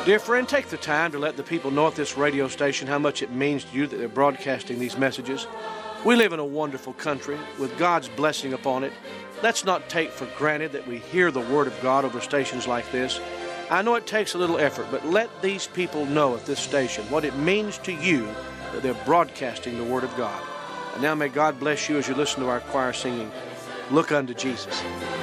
Dear friend, take the time to let the people know at this radio station how much it means to you that they're broadcasting these messages. We live in a wonderful country with God's blessing upon it. Let's not take for granted that we hear the Word of God over stations like this. I know it takes a little effort, but let these people know at this station what it means to you that they're broadcasting the Word of God. And now may God bless you as you listen to our choir singing, Look Unto Jesus.